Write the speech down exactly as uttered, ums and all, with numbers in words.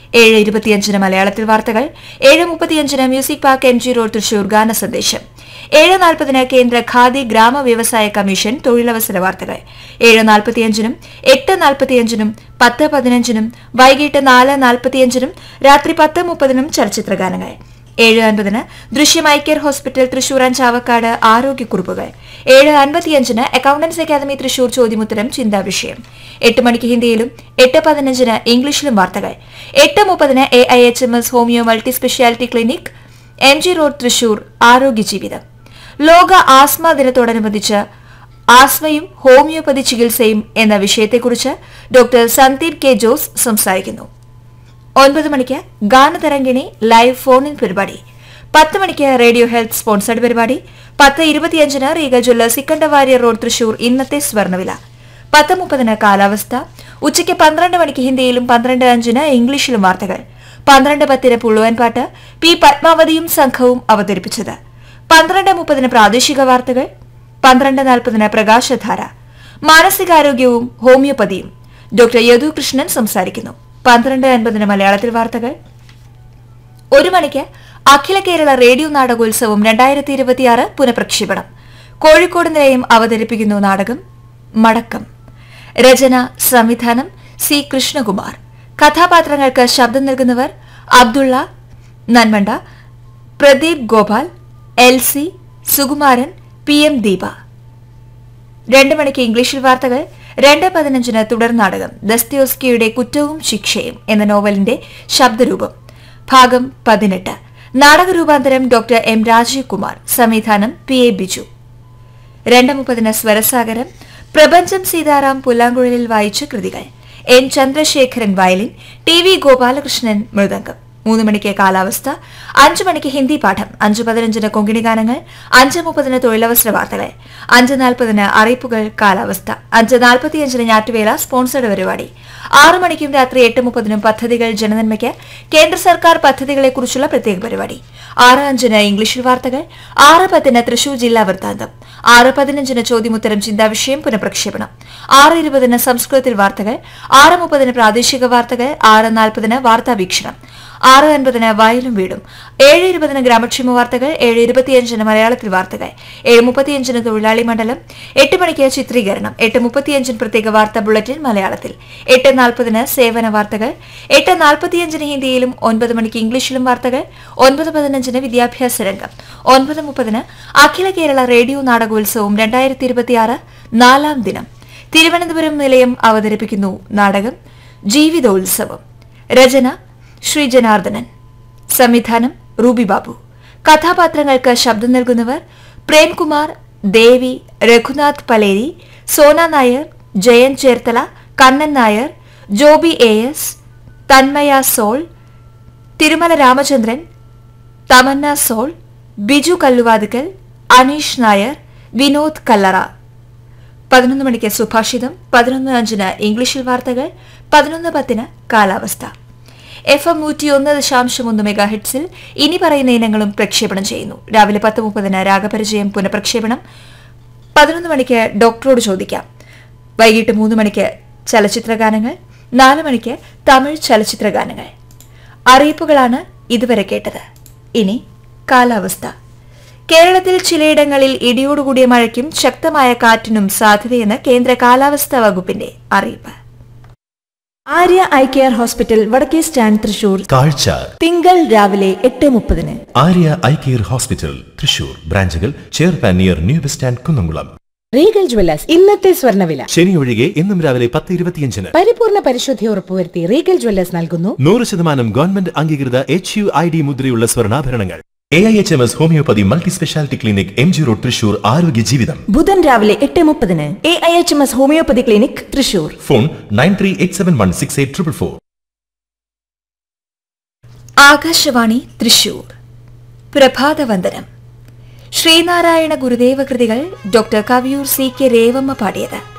ഏഴ് ഇരുപത്തിയഞ്ചിന് മലയാളത്തിൽ വാർത്തകൾ. ഏഴ് മുപ്പത്തിയഞ്ചിന് music park M G road Thrissur ഗാന സന്ദേശം. ഏഴ് നാൽപ്പതിന് കേന്ദ്ര ഖാദി ഗ്രാമ വ്യവസായ കമ്മീഷൻ തൊഴിലവസര വാർത്തകൾ. ഏഴ് നാൽപ്പത്തിയഞ്ചിനും എട്ട് നാൽപ്പത്തിയഞ്ചിനും പത്ത് പതിനഞ്ചിനും വൈകിട്ട് നാല് നാൽപ്പത്തിയഞ്ചിനും രാത്രി പത്ത് മുപ്പതിനും ചലച്ചിത്ര ഗാനങ്ങൾ. ഏഴ് അൻപതിന് ദൃശ്യം eye care hospital Thrissur Chavakkad ആരോഗ്യക്കുറിപ്പുകൾ. ഏഴ് അൻപത്തിയഞ്ചിന് അക്കൌണ്ടൻസ് അക്കാദമി തൃശൂർ ചോദ്യമുത്തരം ചിന്താ വിഷയം. എട്ട് മണിക്ക് ഹിന്ദിയിലും എട്ട് പതിനഞ്ചിന് ഇംഗ്ലീഷിലും വാർത്തകൾ. എട്ട് മുപ്പതിന് A I H M S homeo multi speciality clinic M G road Thrissur ആരോഗ്യ ജീവിതം. ലോക ആസ്മ ദിനത്തോടനുബന്ധിച്ച് ആസ്മയും ഹോമിയോപ്പതി ചികിത്സയും എന്ന വിഷയത്തെക്കുറിച്ച് ഡോക്ടർ സന്ദീപ് കെ ജോസ് സംസാരിക്കുന്നു. ഒൻപത് മണിക്ക് ഗാനതരംഗിണി ലൈവ് ഫോൺ ഇൻ പരിപാടി. പത്ത് മണിക്ക് റേഡിയോ ഹെൽത്ത് സ്പോൺസർഡ് പരിപാടി. പത്ത് ഇരുപത്തിയഞ്ചിന് റീഗൽ ജ്വല്ലേഴ്സ് സിക്കണ്ടവാരിയർ റോഡ് തൃശൂർ ഇന്നത്തെ സ്വർണ്ണവില. പത്ത് മുപ്പതിന് കാലാവസ്ഥ. ഉച്ചയ്ക്ക് പന്ത്രണ്ട് മണിക്ക് ഹിന്ദിയിലും പന്ത്രണ്ട് അഞ്ചിന് ഇംഗ്ലീഷിലും വാർത്തകൾ. പന്ത്രണ്ട് പത്തിന് പുള്ളുവൻ പാട്ട് പി പത്മാവതിയും സംഘവും അവതരിപ്പിച്ചത്. പന്ത്രണ്ട് മുപ്പതിന് പ്രാദേശിക വാർത്തകൾ. പന്ത്രണ്ട് നാൽപ്പതിന് പ്രകാശധാര. മാനസികാരോഗ്യവും ഹോമിയോപ്പതിയും ഡോക്ടർ യദു കൃഷ്ണൻ സംസാരിക്കുന്നു. പന്ത്രണ്ട് അൻപതിന് മലയാളത്തിൽ വാർത്തകൾ. ഒരു മണിക്ക് അഖില കേരള റേഡിയോ നാടകോത്സവം രണ്ടായിരത്തി ഇരുപത്തിയാറ് പുനഃപ്രക്ഷേപണം. കോഴിക്കോട് നിലയം അവതരിപ്പിക്കുന്നു നാടകം മടക്കം. രചന സംവിധാനം സി കൃഷ്ണകുമാർ. കഥാപാത്രങ്ങൾക്ക് ശബ്ദം നൽകുന്നവർ Abdulla Nanmanda, Pradeep Gopal, L C Sukumaran, P M Deepa. രണ്ട് മണിക്ക് ഇംഗ്ലീഷിൽ വാർത്തകൾ. രണ്ട് പതിനഞ്ചിന് തുടർ നാടകം ദസ്തയോസ്കിയുടെ കുറ്റവും ശിക്ഷയും എന്ന നോവലിന്റെ ശബ്ദരൂപം ഭാഗം പതിനെട്ട്. നാടകരൂപാന്തരം ഡോക്ടർ എം രാജീവ് കുമാർ. സംവിധാനം പി എ ബിജു. രണ്ട് മുപ്പതിന് സ്വരസാഗരം. പ്രപഞ്ചം സീതാറാം പുല്ലാങ്കുഴലിൽ വായിച്ച കൃതികൾ. N Chandrasekharan violin, T V Gopalakrishnan mridangam. മൂന്ന് മണിക്ക് കാലാവസ്ഥ. അഞ്ചു മണിക്ക് ഹിന്ദി പാഠം. അഞ്ച് പതിനഞ്ചിന് കൊങ്കിണി ഗാനങ്ങൾ. അഞ്ച് മുപ്പതിന് തൊഴിലവസര വാർത്തകൾ. അഞ്ച് നാൽപ്പതിന് അറിയിപ്പുകൾ കാലാവസ്ഥ. അഞ്ച് നാൽപ്പത്തിയഞ്ചിന് ഞാറ്റുവേല സ്പോൺസർഡ് പരിപാടി. ആറ് മണിക്കും രാത്രി എട്ട് മുപ്പതിനും പദ്ധതികൾ ജനനന്മയ്ക്ക് കേന്ദ്ര സർക്കാർ പദ്ധതികളെക്കുറിച്ചുള്ള പ്രത്യേക പരിപാടി. ആറ് അഞ്ചിന് ഇംഗ്ലീഷിൽ വാർത്തകൾ. ആറ് പത്തിന് തൃശൂർ ജില്ലാ വൃത്താന്തം. ആറ് പതിനഞ്ചിന് ചോദ്യമുത്തരം ചിന്താവിഷയം പുനഃപ്രക്ഷേപണം. ആറ് ഇരുപതിന് സംസ്കൃതത്തിൽ വാർത്തകൾ. ആറ് മുപ്പതിന് പ്രാദേശിക വാർത്തകൾ. ആറ് നാൽപ്പതിന് വാർത്താ വീക്ഷണം. ആറ് അൻപതിന് വയലും വീടും. ഏഴ് ഇരുപതിന് ഗ്രാമക്ഷേമ വാർത്തകൾ. ഏഴ് ഇരുപത്തിയഞ്ചിന് മലയാളത്തിൽ വാർത്തകൾ. ഏഴ് മുപ്പത്തിയഞ്ചിന് തൊഴിലാളി മണ്ഡലം. എട്ട് മണിക്ക് ചിത്രീകരണം. എട്ട് മുപ്പത്തിയഞ്ചിന് പ്രത്യേക വാർത്താ ബുള്ളറ്റിൻ മലയാളത്തിൽ. എട്ട് നാൽപ്പതിന് സേവന വാർത്തകൾ. എട്ട് നാൽപ്പത്തിയഞ്ചിന് ഹിന്ദിയിലും ഒൻപത് മണിക്ക് ഇംഗ്ലീഷിലും വാർത്തകൾ. ഒൻപത് പതിനഞ്ചിന് വിദ്യാഭ്യാസ രംഗം. ഒൻപത് മുപ്പതിന് അഖില കേരള റേഡിയോ നാടകോത്സവം രണ്ടായിരത്തി ഇരുപത്തിയാറ് നാലാം ദിനം തിരുവനന്തപുരം നിലയം അവതരിപ്പിക്കുന്നു നാടകം ജീവിതോത്സവം. രചന ശ്രീ ജനാർദ്ദനൻ. സംവിധാനം റൂബി ബാബു. കഥാപാത്രങ്ങൾക്ക് ശബ്ദം നൽകുന്നവർ പ്രേംകുമാർ, ദേവി, Raghunath Paleri, Sona Nair, Jayan Cherthala, Kannan Nair, Joby A S, Thanmaya soul, Thirumala Ramachandran, Tamannaah soul, Biju Kalluvathukkal, Aneesh Nair, Vinod കല്ലറ. പതിനൊന്ന് മണിക്ക് സുഭാഷിതം. പതിനൊന്ന് അഞ്ചിന് ഇംഗ്ലീഷിൽ വാർത്തകൾ. പതിനൊന്ന് പത്തിന് കാലാവസ്ഥ. എഫ് എം നൂറ്റിയൊന്ന് ദശാംശം ഒന്ന് മെഗാ ഹെഡ്സിൽ ഇനി പറയുന്ന ഇനങ്ങളും പ്രക്ഷേപണം ചെയ്യുന്നു. രാവിലെ പത്ത് മുപ്പതിന് രാഗപരിചയം പുനഃപ്രക്ഷേപണം. പതിനൊന്ന് മണിക്ക് ഡോക്ടറോട് ചോദിക്കാം. വൈകിട്ട് മൂന്ന് മണിക്ക് ചലച്ചിത്ര ഗാനങ്ങൾ. നാല് മണിക്ക് തമിഴ് ചലച്ചിത്ര ഗാനങ്ങൾ. അറിയിപ്പുകളാണ് ഇതുവരെ കേട്ടത്. ഇനി കാലാവസ്ഥ. കേരളത്തിൽ ചിലയിടങ്ങളിൽ ഇടിയോടുകൂടിയ മഴയ്ക്കും ശക്തമായ കാറ്റിനും സാധ്യതയെന്ന് കേന്ദ്ര കാലാവസ്ഥാ വകുപ്പിന്റെ അറിയിപ്പ്. ആര്യ ഐ കെയർ ഹോസ്പിറ്റൽ വടക്കേ സ്റ്റാൻഡ് തൃശൂർ. കാഴ്ച തിങ്കൾ രാവിലെ എട്ട് മുപ്പതിന്. Arya eye care hospital Thrissur ബ്രാഞ്ചുകൾ ചെയർപാൻ near new bus stand Kunnamkulam. Regal Jewellers ഇന്നത്തെ സ്വർണ്ണവില. ശനി ഒഴികെ ഇന്നും രാവിലെ പത്ത് ഇരുപത്തിയഞ്ചിന് പരിപൂർണ പരിശുദ്ധി ഉറപ്പുവരുത്തി റീഗൽ ജ്വല്ലേഴ്സ് നൽകുന്നു നൂറ് ശതമാനം ഗവൺമെന്റ് അംഗീകൃത എച്ച് യു ഐ ഡി മുദ്രയുള്ള സ്വർണ്ണാഭരണങ്ങൾ. A I H M S homeopathy multi speciality clinic M G road Thrissur ആരോഗ്യ ജീവിതം. ബുധൻ രാവിലെ എട്ട് മുപ്പതിന് A I H M S homeopathy clinic Thrissur. Phone nine three eight seven one six eight triple four. Akashvani Thrissur. പ്രഭാതവന്ദനം. Sreenarayana Gurudeva കൃതികൾ doctor Kaviyoor C K Revamma പാടിയത്.